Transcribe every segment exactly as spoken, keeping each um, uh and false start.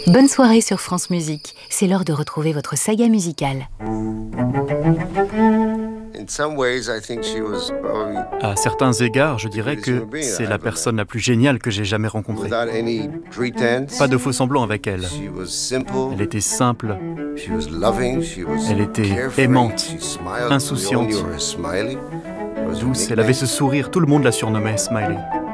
Bonne soirée sur France Musique. C'est l'heure de retrouver votre saga musicale. À certains égards, je dirais que c'est la personne la plus géniale que j'ai jamais rencontrée. Pas de faux semblants avec elle. Elle était simple, elle était aimante, insouciante, douce. Elle avait ce sourire, tout le monde la surnommait Smiley.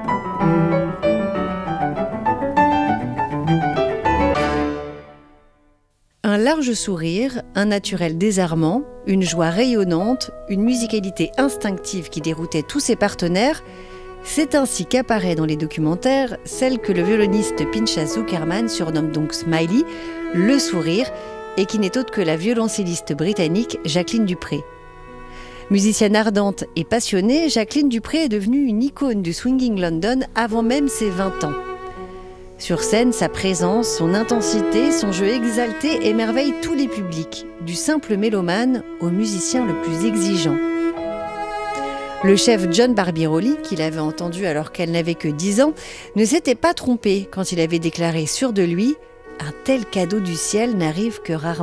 Un large sourire, un naturel désarmant, une joie rayonnante, une musicalité instinctive qui déroutait tous ses partenaires, c'est ainsi qu'apparaît dans les documentaires celle que le violoniste Pinchas Zukerman surnomme donc Smiley, le sourire, et qui n'est autre que la violoncelliste britannique Jacqueline du Pré. Musicienne ardente et passionnée, Jacqueline du Pré est devenue une icône du swinging London avant même ses vingt ans. Sur scène, sa présence, son intensité, son jeu exalté émerveillent tous les publics, du simple mélomane au musicien le plus exigeant. Le chef John Barbirolli, qui l'avait entendu alors qu'elle n'avait que dix ans, ne s'était pas trompé quand il avait déclaré sûr de lui « Un tel cadeau du ciel n'arrive que rarement ».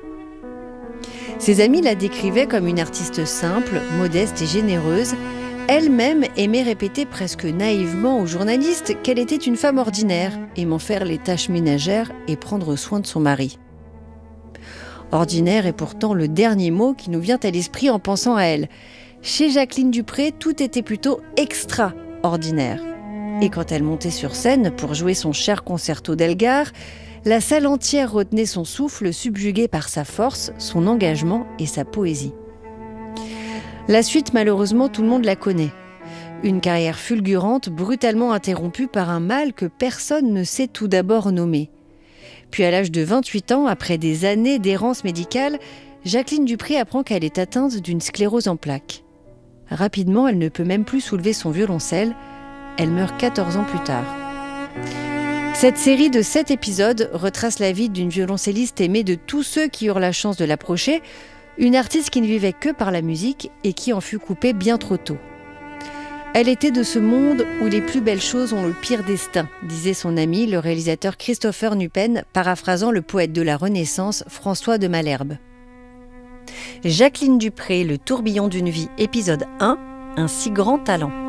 Ses amis la décrivaient comme une artiste simple, modeste et généreuse. Elle-même aimait répéter presque naïvement aux journalistes qu'elle était une femme ordinaire, aimant faire les tâches ménagères et prendre soin de son mari. Ordinaire est pourtant le dernier mot qui nous vient à l'esprit en pensant à elle. Chez Jacqueline du Pré, tout était plutôt extraordinaire. Et quand elle montait sur scène pour jouer son cher concerto d'Elgar, la salle entière retenait son souffle, subjuguée par sa force, son engagement et sa poésie. La suite, malheureusement, tout le monde la connaît. Une carrière fulgurante, brutalement interrompue par un mal que personne ne sait tout d'abord nommer. Puis à l'âge de vingt-huit ans, après des années d'errance médicale, Jacqueline du Pré apprend qu'elle est atteinte d'une sclérose en plaques. Rapidement, elle ne peut même plus soulever son violoncelle. Elle meurt quatorze ans plus tard. Cette série de sept épisodes retrace la vie d'une violoncelliste aimée de tous ceux qui eurent la chance de l'approcher, une artiste qui ne vivait que par la musique et qui en fut coupée bien trop tôt. Elle était de ce monde où les plus belles choses ont le pire destin, disait son ami, le réalisateur Christopher Nupen, paraphrasant le poète de la Renaissance François de Malherbe. Jacqueline du Pré, Le tourbillon d'une vie, épisode un, un si grand talent.